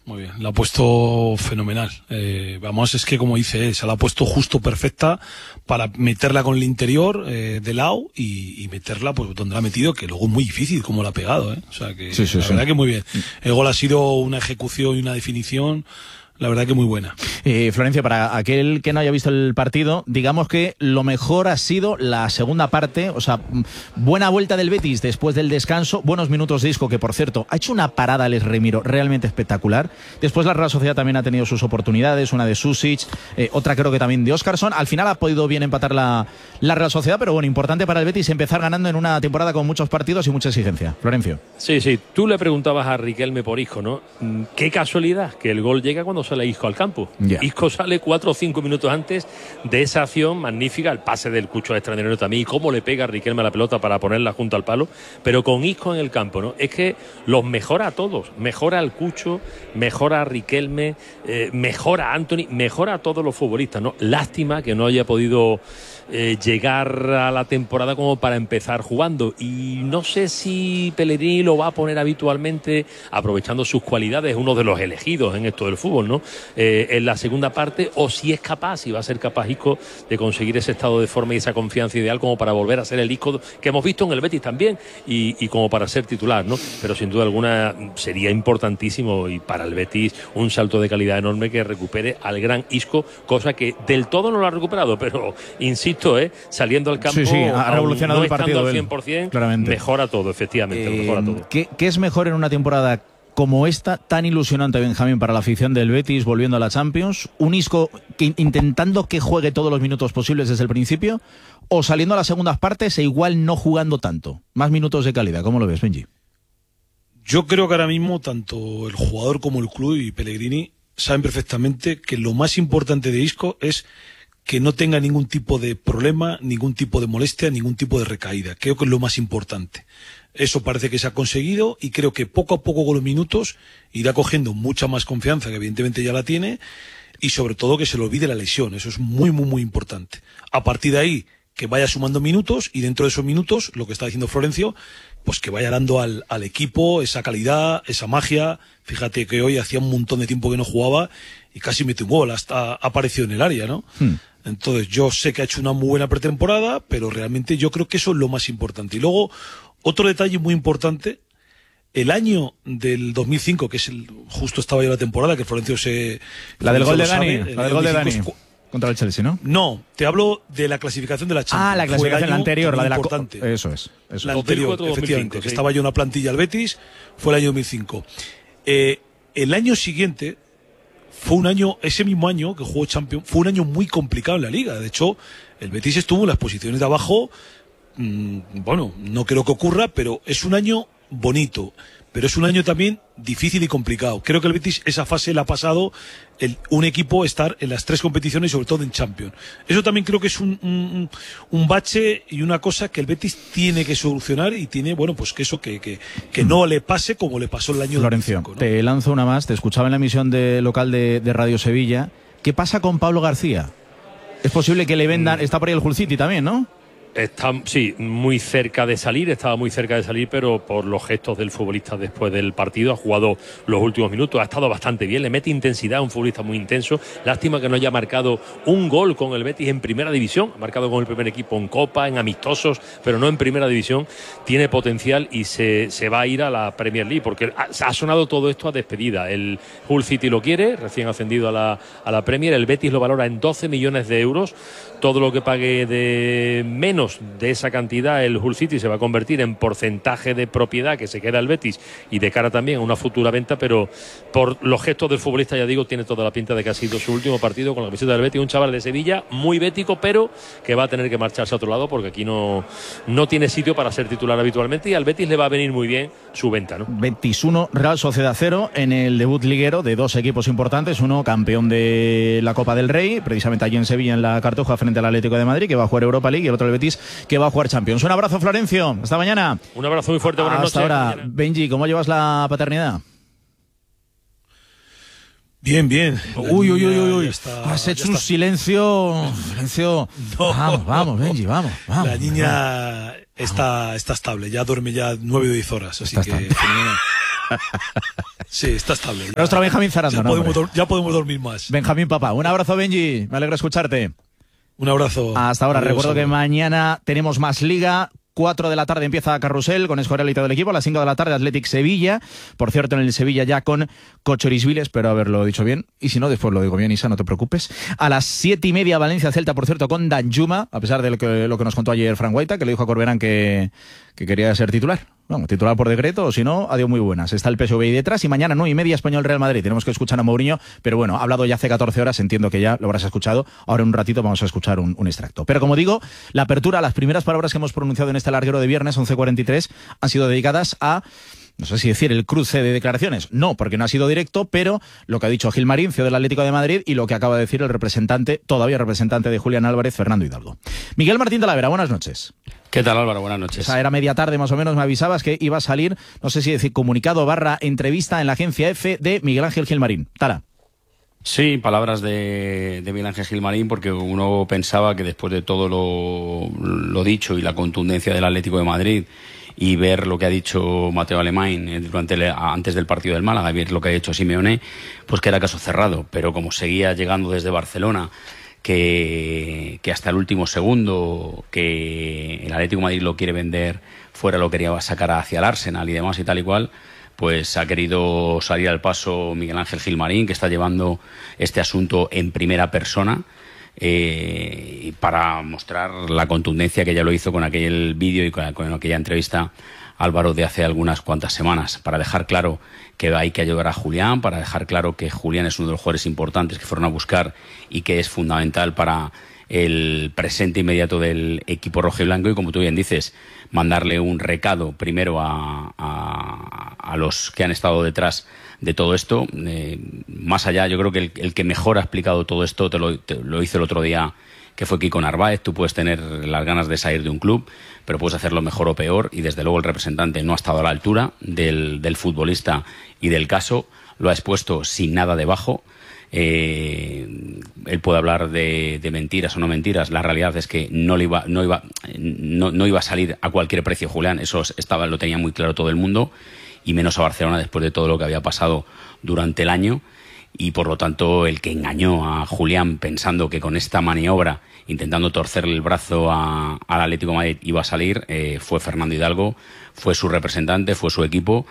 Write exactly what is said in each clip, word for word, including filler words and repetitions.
muy bien. La ha puesto fenomenal. Eh, vamos, es que como dice él, se la ha puesto justo perfecta para meterla con el interior eh, de lado y, y meterla pues donde la ha metido, que luego es muy difícil como la ha pegado, ¿eh? O sea que sí, sí, la sí. verdad que muy bien. El gol ha sido una ejecución y una definición, la verdad que muy buena. Eh, Florencio, para aquel que no haya visto el partido, digamos que lo mejor ha sido la segunda parte, o sea, buena vuelta del Betis después del descanso, buenos minutos de Isco, que por cierto, ha hecho una parada Alex Remiro realmente espectacular. Después la Real Sociedad también ha tenido sus oportunidades, una de Susic, eh, otra creo que también de Óscarson. Al final ha podido bien empatar la, la Real Sociedad, pero bueno, importante para el Betis empezar ganando en una temporada con muchos partidos y mucha exigencia. Florencio. Sí, sí, tú le preguntabas a Riquelme por Isco, ¿no? Qué casualidad que el gol llega cuando sale Isco al campo. Yeah. Isco sale cuatro o cinco minutos antes de esa acción magnífica, el pase del Cucho extraordinario también, y cómo le pega a Riquelme a la pelota para ponerla junto al palo, pero con Isco en el campo, ¿no? Es que los mejora a todos, mejora al Cucho, mejora a Riquelme, eh, mejora a Anthony, mejora a todos los futbolistas, ¿no? Lástima que no haya podido eh, llegar a la temporada como para empezar jugando, y no sé si Pellegrini lo va a poner habitualmente, aprovechando sus cualidades, uno de los elegidos en esto del fútbol, ¿no? Eh, en la segunda parte, o si es capaz, si va a ser capaz Isco de conseguir ese estado de forma y esa confianza ideal como para volver a ser el Isco que hemos visto en el Betis también, y, y como para ser titular, ¿no? Pero sin duda alguna sería importantísimo, y para el Betis un salto de calidad enorme, que recupere al gran Isco, cosa que del todo no lo ha recuperado, pero insisto, ¿eh? Saliendo al campo, sí, sí, ha revolucionado no el partido estando al él, cien por ciento, claramente. Mejora todo, efectivamente, Eh, mejora todo. ¿qué, ¿Qué es mejor en una temporada como esta, tan ilusionante, Benjamín, para la afición del Betis, volviendo a la Champions? ¿Un Isco que, intentando que juegue todos los minutos posibles desde el principio, o saliendo a las segundas partes e igual no jugando tanto? Más minutos de calidad, ¿cómo lo ves, Benji? Yo creo que ahora mismo tanto el jugador como el club y Pellegrini saben perfectamente que lo más importante de Isco es que no tenga ningún tipo de problema, ningún tipo de molestia, ningún tipo de recaída. Creo que es lo más importante. Eso parece que se ha conseguido, y creo que poco a poco con los minutos irá cogiendo mucha más confianza, que evidentemente ya la tiene, y sobre todo que se le olvide la lesión. Eso es muy, muy, muy importante. A partir de ahí, que vaya sumando minutos, y dentro de esos minutos, lo que está diciendo Florencio, pues que vaya dando al, al equipo esa calidad, esa magia. Fíjate que hoy hacía un montón de tiempo que no jugaba y casi mete un gol, hasta ha aparecido en el área, ¿no? Hmm. Entonces yo sé que ha hecho una muy buena pretemporada, pero realmente yo creo que eso es lo más importante. Y luego, otro detalle muy importante, el año del dos mil cinco, que es el, justo estaba yo la temporada, que Florencio se... La del gol de sabe, Dani, la del gol de Dani. Contra el Chelsea, ¿no? No, te hablo de la clasificación de la Champions. Ah, la clasificación, la anterior, la de la importante. Co- Eso es. Eso la es. anterior, dos mil cuatro, efectivamente, dos mil cinco, que sí. estaba yo en una plantilla al Betis, fue el año dos mil cinco. Eh, el año siguiente fue un año, ese mismo año que jugó Champions, fue un año muy complicado en la Liga. De hecho, el Betis estuvo en las posiciones de abajo. Mmm, bueno, no creo que ocurra, pero es un año bonito. Pero es un año también difícil y complicado. Creo que el Betis esa fase la ha pasado el, un equipo estar en las tres competiciones y sobre todo en Champions. Eso también creo que es un, un, un bache y una cosa que el Betis tiene que solucionar, y tiene, bueno, pues que eso que, que, que no le pase como le pasó el año Florencio, dos mil cinco, ¿no? Te lanzo una más. Te escuchaba en la emisión de, local de, de Radio Sevilla. ¿Qué pasa con Pablo García? Es posible que le vendan... Está por ahí el Hull City también, ¿no? Está, sí, muy cerca de salir, estaba muy cerca de salir, pero por los gestos del futbolista después del partido, ha jugado los últimos minutos, ha estado bastante bien, le mete intensidad, un futbolista muy intenso. Lástima que no haya marcado un gol con el Betis en primera división, ha marcado con el primer equipo en Copa, en amistosos, pero no en primera división. Tiene potencial y se, se va a ir a la Premier League, porque ha, ha sonado todo esto a despedida. El Hull City lo quiere, recién ascendido a la, a la Premier, el Betis lo valora en doce millones de euros, todo lo que pague de menos de esa cantidad el Hull City se va a convertir en porcentaje de propiedad que se queda el Betis, y de cara también a una futura venta. Pero por los gestos del futbolista, ya digo, tiene toda la pinta de que ha sido su último partido con la camiseta del Betis. Un chaval de Sevilla muy bético, pero que va a tener que marcharse a otro lado, porque aquí no, no tiene sitio para ser titular habitualmente, y al Betis le va a venir muy bien su venta, ¿no? Betis uno, Real Sociedad cero, en el debut liguero de dos equipos importantes. Uno campeón de la Copa del Rey, precisamente allí en Sevilla, en la Cartuja, frente al Atlético de Madrid, que va a jugar Europa League, y el otro el Betis, que va a jugar Champions. Un abrazo, Florencio, hasta mañana. Un abrazo muy fuerte, buenas Hasta noches. ahora. Hasta mañana. Benji, ¿cómo llevas la paternidad? Bien, bien. Uy, uy, uy, uy. Está, Has hecho un está. silencio. Silencio. No. Vamos, vamos, Benji, vamos. vamos la niña vamos. Está, está estable, ya duerme ya nueve o diez horas, así está que fenomenal. Sí, está estable. Ya, Nuestro Benjamín Zarando, ya, ¿no, podemos, ya podemos dormir más. Benjamín Papá, un abrazo, Benji. Me alegra escucharte. Un abrazo. Hasta ahora. Adiós, Recuerdo adiós. que mañana tenemos más liga. cuatro de la tarde empieza Carrusel con Escorial y todo el equipo. A las cinco de la tarde Athletic Sevilla. Por cierto, en el Sevilla ya con Cochorisvili. Espero haberlo dicho bien. Y si no, después lo digo bien, Isa, no te preocupes. A las siete y media Valencia Celta, por cierto, con Danjuma. A pesar de lo que, lo que nos contó ayer Fran Guaita, que le dijo a Corberán que, que quería ser titular. Bueno, titular por decreto, o si no, adiós muy buenas. Está el P S V ahí detrás y mañana nueve y media Español Real Madrid. Tenemos que escuchar a Mourinho, pero bueno, ha hablado ya hace catorce horas, entiendo que ya lo habrás escuchado. Ahora en un ratito vamos a escuchar un, un extracto. Pero como digo, la apertura, las primeras palabras que hemos pronunciado en este larguero de viernes, once cuarenta y tres, han sido dedicadas a... No sé si decir el cruce de declaraciones, no, porque no ha sido directo, pero lo que ha dicho Gilmarín, C E O del Atlético de Madrid, y lo que acaba de decir el representante, todavía representante de Julián Álvarez, Fernando Hidalgo. Miguel Martín Talavera, buenas noches. ¿Qué tal, Álvaro? Buenas noches. Esa era media tarde más o menos, me avisabas que iba a salir, no sé si decir comunicado barra entrevista en la agencia F de Miguel Ángel Gilmarín. Tala. Sí, palabras de, de Miguel Ángel Gilmarín, porque uno pensaba que después de todo lo, lo dicho y la contundencia del Atlético de Madrid y ver lo que ha dicho Mateo Alemán durante el, antes del partido del Málaga y ver lo que ha hecho Simeone, pues que era caso cerrado. Pero como seguía llegando desde Barcelona, que, que hasta el último segundo, que el Atlético de Madrid lo quiere vender fuera, lo quería sacar hacia el Arsenal y demás y tal y cual, pues ha querido salir al paso Miguel Ángel Gilmarín, que está llevando este asunto en primera persona, eh, para mostrar la contundencia que ya lo hizo con aquel vídeo y con, con aquella entrevista, Álvaro, de hace algunas cuantas semanas, para dejar claro que hay que ayudar a Julián, para dejar claro que Julián es uno de los jugadores importantes que fueron a buscar y que es fundamental para el presente inmediato del equipo rojiblanco, y como tú bien dices, mandarle un recado primero a, a, a los que han estado detrás de todo esto. Eh, más allá, yo creo que el, el que mejor ha explicado todo esto te lo, te lo hizo el otro día, que fue Kiko Narváez. Tú puedes tener las ganas de salir de un club, pero puedes hacerlo mejor o peor, y desde luego el representante no ha estado a la altura del, del futbolista y del caso. Lo ha expuesto sin nada debajo. Eh, él puede hablar de, de mentiras o no mentiras. La realidad es que no le iba, no iba, no, no iba a salir a cualquier precio Julián. Eso estaba, lo tenía muy claro todo el mundo, y menos a Barcelona después de todo lo que había pasado durante el año. Y por lo tanto, el que engañó a Julián pensando que con esta maniobra, intentando torcerle el brazo a, al Atlético de Madrid, iba a salir, eh, fue Fernando Hidalgo, fue su representante, fue su equipo,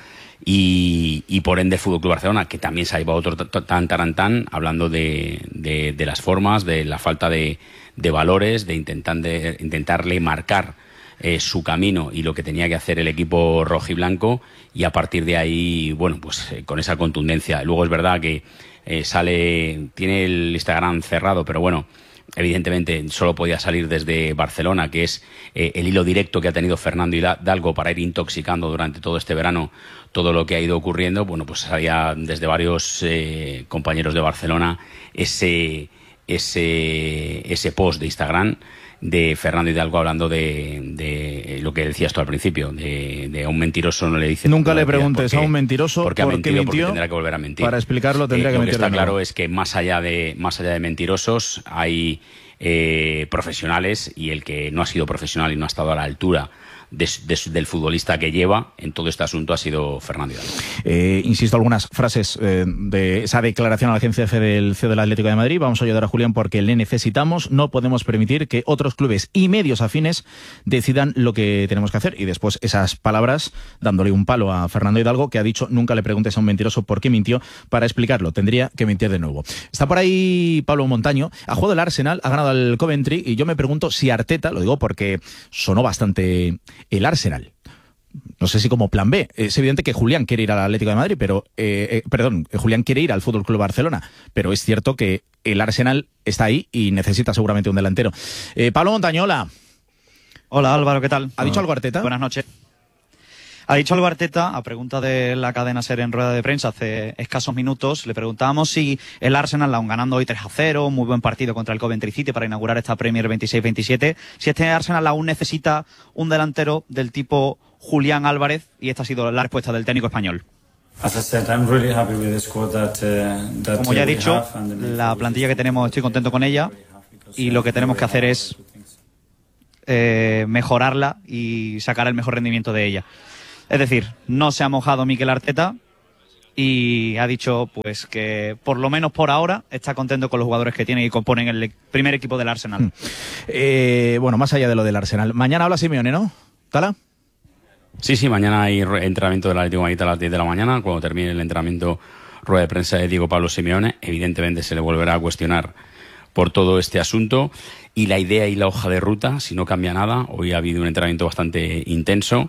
y, y por ende el F C Barcelona, que también se ha llevado otro tan tarantán, hablando de, de, de las formas, de la falta de, de valores, de, intentar, de intentarle marcar eh, su camino y lo que tenía que hacer el equipo rojiblanco, y a partir de ahí, bueno, pues eh, con esa contundencia. Luego es verdad que Eh, sale, tiene el Instagram cerrado, pero bueno, evidentemente solo podía salir desde Barcelona, que es eh, el hilo directo que ha tenido Fernando Hidalgo para ir intoxicando durante todo este verano todo lo que ha ido ocurriendo. Bueno, pues salía desde varios eh, compañeros de Barcelona ese, ese, ese post de Instagram de Fernando Hidalgo hablando de, de lo que decías tú al principio, de, de a un mentiroso no le dice. Nunca le preguntes porque, a un mentiroso porque ha por mentido, qué mintió, porque tendrá que volver a mentir. Para explicarlo tendría eh, que mentir. Lo mentir. que está claro es que más allá de más allá de mentirosos hay eh, profesionales, y el que no ha sido profesional y no ha estado a la altura De, de, del futbolista que lleva en todo este asunto ha sido Fernando Hidalgo. Eh, insisto, algunas frases eh, de esa declaración a la agencia F del C E O del Atlético de Madrid. Vamos a ayudar a Julián porque le necesitamos. No podemos permitir que otros clubes y medios afines decidan lo que tenemos que hacer. Y después esas palabras dándole un palo a Fernando Hidalgo, que ha dicho: nunca le preguntes a un mentiroso por qué mintió. Para explicarlo tendría que mentir de nuevo. Está por ahí Pablo Montaño. Ha jugado el Arsenal, ha ganado al Coventry, y yo me pregunto si Arteta, lo digo porque sonó bastante el Arsenal, no sé si como plan B. Es evidente que Julián quiere ir al Atlético de Madrid, pero eh, eh, perdón, Julián quiere ir al F C Barcelona, pero es cierto que el Arsenal está ahí y necesita seguramente un delantero. Eh, Pablo Montañola. Hola Álvaro, ¿qué tal? ¿Ha dicho algo Arteta? Buenas noches. Ha dicho algo Arteta, a pregunta de la cadena SER en rueda de prensa hace escasos minutos. Le preguntábamos si el Arsenal, aún ganando hoy tres a cero, muy buen partido contra el Coventry City para inaugurar esta Premier veintiséis veintisiete, si este Arsenal aún necesita un delantero del tipo Julián Álvarez, y esta ha sido la respuesta del técnico español. Como ya he dicho, la plantilla que tenemos estoy contento con ella, y lo que tenemos que hacer es eh, mejorarla y sacar el mejor rendimiento de ella. Es decir, no se ha mojado Mikel Arteta, y ha dicho pues que por lo menos por ahora está contento con los jugadores que tiene y componen el primer equipo del Arsenal. Mm. Eh, bueno, más allá de lo del Arsenal, mañana habla Simeone, ¿no? ¿Tala? Sí, sí, mañana hay entrenamiento del Atlético de Madrid a las diez de la mañana. Cuando termine el entrenamiento, rueda de prensa de Diego Pablo Simeone. Evidentemente se le volverá a cuestionar por todo este asunto. Y la idea y la hoja de ruta, si no cambia nada, hoy ha habido un entrenamiento bastante intenso,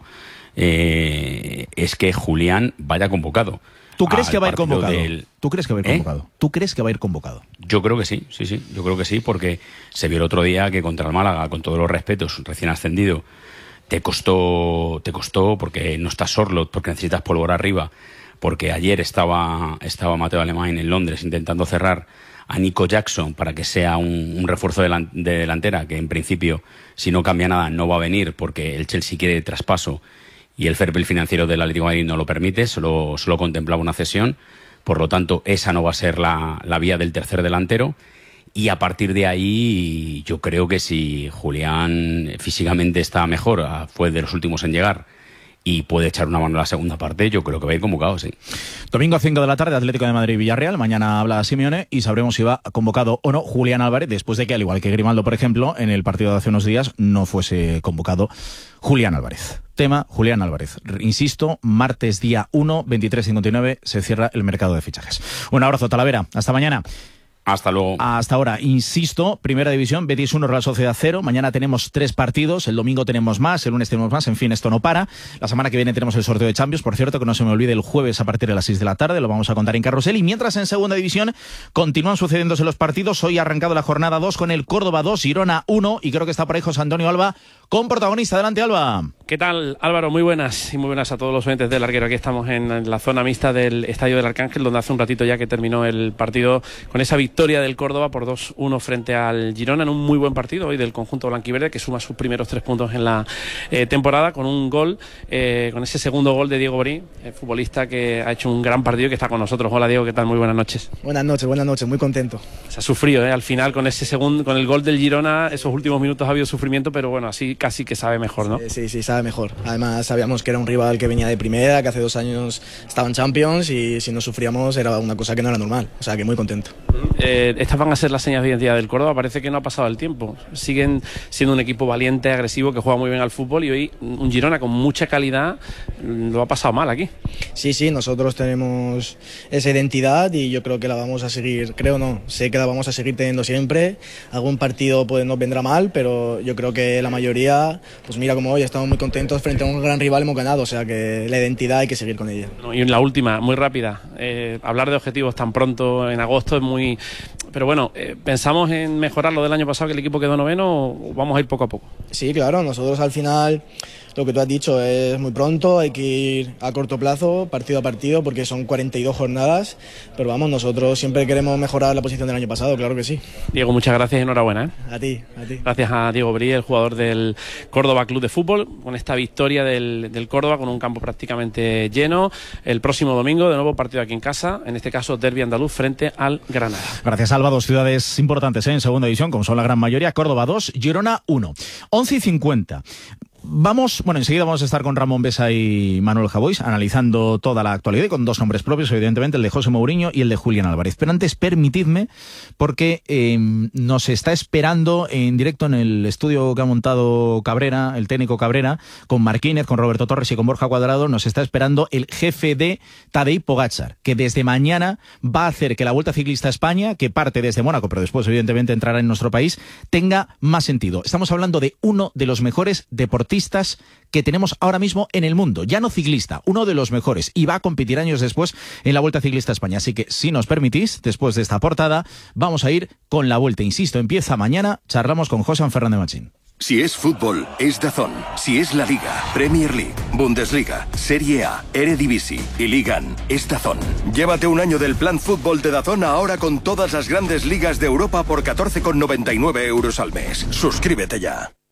eh, es que Julián vaya convocado. ¿Tú crees que va a ir convocado? Del... ¿Tú crees que va a ir convocado? ¿Eh? ¿Tú crees que va a ir convocado? Yo creo que sí, sí, sí. Yo creo que sí, porque se vio el otro día que contra el Málaga, con todos los respetos, recién ascendido, te costó, te costó porque no está Sorloth, porque necesitas pólvora arriba, porque ayer estaba, estaba Mateo Alemán en Londres intentando cerrar a Nico Jackson para que sea un, un refuerzo de, la, de delantera, que en principio, si no cambia nada, no va a venir porque el Chelsea quiere traspaso y el fair play financiero del Atlético de Madrid no lo permite, solo, solo contemplaba una cesión. Por lo tanto, esa no va a ser la, la vía del tercer delantero. Y a partir de ahí, yo creo que si Julián físicamente está mejor, fue de los últimos en llegar, y puede echar una mano en la segunda parte, yo creo que va a ir convocado, sí. Domingo a cinco de la tarde, Atlético de Madrid-Villarreal. Mañana habla Simeone y sabremos si va convocado o no Julián Álvarez, después de que, al igual que Grimaldo, por ejemplo, en el partido de hace unos días, no fuese convocado Julián Álvarez. Tema, Julián Álvarez. Insisto, martes día uno, veintitrés cincuenta y nueve, se cierra el mercado de fichajes. Un abrazo, Talavera. Hasta mañana. Hasta luego. Hasta ahora, insisto, Primera División, Betis uno, Real Sociedad cero. Mañana tenemos tres partidos, el domingo tenemos más, el lunes tenemos más, en fin, esto no para. La semana que viene tenemos el sorteo de Champions, por cierto, que no se me olvide, el jueves a partir de las seis de la tarde, lo vamos a contar en Carrusel. Y mientras en Segunda División continúan sucediéndose los partidos, hoy ha arrancado la jornada dos con el Córdoba dos, Girona uno, y creo que está por ahí José Antonio Alba con protagonista. Adelante, Alba. ¿Qué tal, Álvaro? Muy buenas y muy buenas a todos los oyentes del Larguero. Aquí estamos en, en la zona mixta del Estadio del Arcángel, donde hace un ratito ya que terminó el partido con esa victoria del Córdoba por dos uno frente al Girona, en un muy buen partido hoy del conjunto blanquiverde, que suma sus primeros tres puntos en la eh, temporada, con un gol, eh, con ese segundo gol de Diego Borí, el futbolista que ha hecho un gran partido y que está con nosotros. Hola, Diego, ¿qué tal? Muy buenas noches. Buenas noches, buenas noches, muy contento. Se ha sufrido, ¿eh? Al final con ese segundo, con el gol del Girona, esos últimos minutos ha habido sufrimiento, pero bueno, así casi que sabe mejor, ¿no? Sí, sí, sí, sabe mejor. Además sabíamos que era un rival que venía de primera, que hace dos años estaba en Champions, y si no sufríamos era una cosa que no era normal, o sea que muy contento. Eh, estas van a ser las señas de identidad del Córdoba. Parece que no ha pasado el tiempo, siguen siendo un equipo valiente, agresivo, que juega muy bien al fútbol, y hoy un Girona con mucha calidad lo ha pasado mal aquí. Sí, sí, nosotros tenemos esa identidad y yo creo que la vamos a seguir, creo no, sé que la vamos a seguir teniendo siempre. Algún partido pues nos vendrá mal, pero yo creo que la mayoría, pues mira como hoy estamos muy contentos frente a un gran rival, hemos ganado, o sea que la identidad hay que seguir con ella. Y en la última, muy rápida, eh, hablar de objetivos tan pronto en agosto es muy... Pero bueno, eh, ¿pensamos en mejorar lo del año pasado, que el equipo quedó noveno, o vamos a ir poco a poco? Sí, claro, nosotros al final, lo que tú has dicho, es muy pronto, hay que ir a corto plazo, partido a partido, porque son cuarenta y dos jornadas, pero vamos, nosotros siempre queremos mejorar la posición del año pasado, claro que sí. Diego, muchas gracias y enhorabuena, ¿eh? A ti, a ti. Gracias a Diego Borí, el jugador del Córdoba Club de Fútbol, con esta victoria del, del Córdoba, con un campo prácticamente lleno. El próximo domingo, de nuevo partido aquí en casa, en este caso derbi andaluz frente al Granada. Gracias, Alba. Dos ciudades importantes, ¿eh? En segunda división, como son la gran mayoría. Córdoba dos, Girona uno. once y cincuenta. Vamos, bueno, enseguida vamos a estar con Ramón Besa y Manuel Javois analizando toda la actualidad y con dos nombres propios, evidentemente el de José Mourinho y el de Julián Álvarez. Pero antes, permitidme, porque eh, nos está esperando en directo en el estudio que ha montado Cabrera, el técnico Cabrera, con Marquínez, con Roberto Torres y con Borja Cuadrado, nos está esperando el jefe de Tadej Pogačar, que desde mañana va a hacer que la Vuelta Ciclista a España, que parte desde Mónaco, pero después evidentemente entrará en nuestro país, tenga más sentido. Estamos hablando de uno de los mejores deportistas que tenemos ahora mismo en el mundo, ya no ciclista, uno de los mejores, y va a competir años después en la Vuelta Ciclista a España. Así que, si nos permitís, después de esta portada, vamos a ir con la Vuelta. Insisto, empieza mañana, charlamos con José Fernández Machín. Si es fútbol, es DAZN. Si es la Liga, Premier League, Bundesliga, Serie A, Eredivisie y Ligan, es DAZN. Llévate un año del plan fútbol de DAZN ahora con todas las grandes ligas de Europa por catorce con noventa y nueve euros al mes. Suscríbete ya.